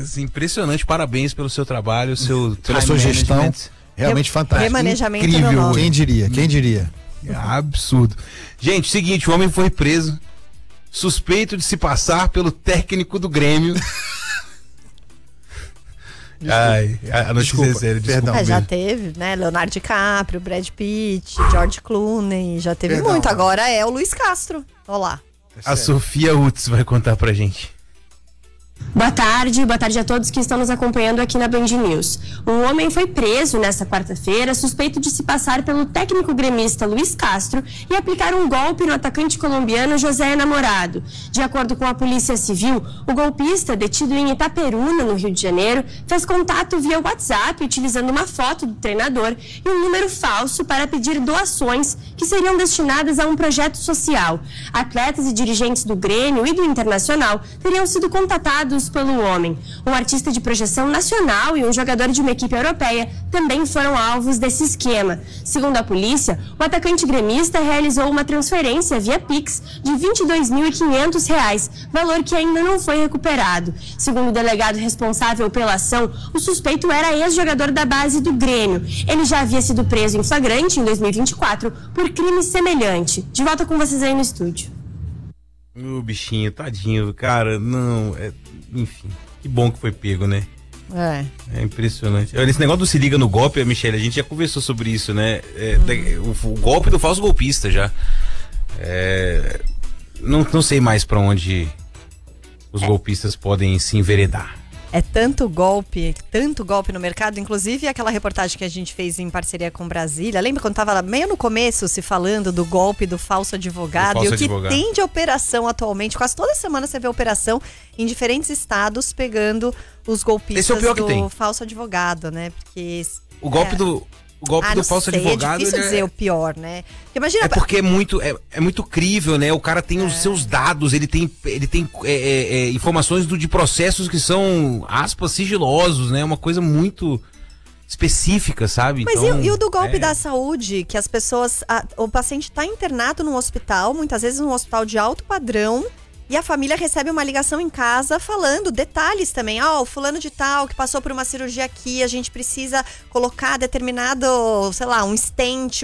Assim, impressionante, parabéns pelo seu trabalho, pela sua gestão. Realmente fantástico. Remanejamento incrível. Quem diria? Quem diria? É absurdo. Gente, seguinte, o homem foi preso, suspeito de se passar pelo técnico do Grêmio. Ai, a notícia é séria, desculpa. Já teve, né? Leonardo DiCaprio, Brad Pitt, George Clooney, já teve muito. Agora é o Luiz Castro. Olá. A Sofia Utz vai contar pra gente. Boa tarde a todos que estão nos acompanhando aqui na Band News. Um homem foi preso nesta quarta-feira, suspeito de se passar pelo técnico gremista Luiz Castro e aplicar um golpe no atacante colombiano José Namorado. De acordo com a Polícia Civil, o golpista, detido em Itaperuna, no Rio de Janeiro, fez contato via WhatsApp utilizando uma foto do treinador e um número falso para pedir doações que seriam destinadas a um projeto social. Atletas e dirigentes do Grêmio e do Internacional teriam sido contatados pelo homem. Um artista de projeção nacional e um jogador de uma equipe europeia também foram alvos desse esquema. Segundo a polícia, o atacante gremista realizou uma transferência via Pix de R$ 22.500, valor que ainda não foi recuperado. Segundo o delegado responsável pela ação, o suspeito era ex-jogador da base do Grêmio. Ele já havia sido preso em flagrante em 2024 por crime semelhante. De volta com vocês aí no estúdio. O bichinho, tadinho, cara, não, enfim, que bom que foi pego, né? É impressionante. Esse negócio do se liga no golpe, Michele, a gente já conversou sobre isso, né? O golpe do falso golpista já. Não sei mais pra onde os golpistas podem se enveredar. É tanto golpe no mercado, inclusive aquela reportagem que a gente fez em parceria com Brasília. Lembra quando estava meio no começo se falando do golpe do falso advogado? E o que tem de operação atualmente, quase toda semana você vê operação em diferentes estados pegando os golpistas do falso advogado, né? Porque o golpe do falso advogado. É difícil dizer o pior, né? Porque imagina. Porque é muito crível, né? O cara tem os seus dados, ele tem informações de processos que são, aspas, sigilosos, né? Uma coisa muito específica, sabe? Mas então, e o do golpe da saúde? Que as pessoas. O paciente está internado num hospital, muitas vezes num hospital de alto padrão. E a família recebe uma ligação em casa falando detalhes também. O fulano de tal que passou por uma cirurgia aqui, a gente precisa colocar determinado, sei lá, um stent,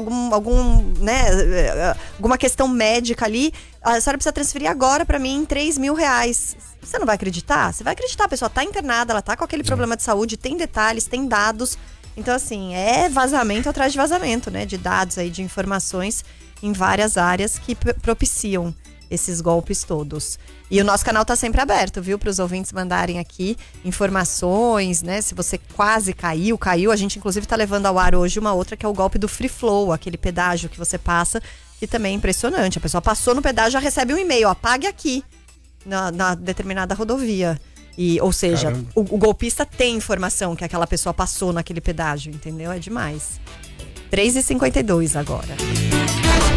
alguma questão médica ali. A senhora precisa transferir agora pra mim R$3.000. Você não vai acreditar? Você vai acreditar, a pessoa tá internada, ela tá com aquele problema de saúde, tem detalhes, tem dados. Então, assim, é vazamento atrás de vazamento, né? De dados aí, de informações em várias áreas que propiciam esses golpes todos. E o nosso canal tá sempre aberto, viu? Para os ouvintes mandarem aqui informações, né? Se você quase caiu. A gente inclusive tá levando ao ar hoje uma outra que é o golpe do Free Flow, aquele pedágio que você passa, que também é impressionante. A pessoa passou no pedágio, já recebe um e-mail, pague aqui, na determinada rodovia. Ou seja, o golpista tem informação que aquela pessoa passou naquele pedágio, entendeu? É demais. 3h52 agora.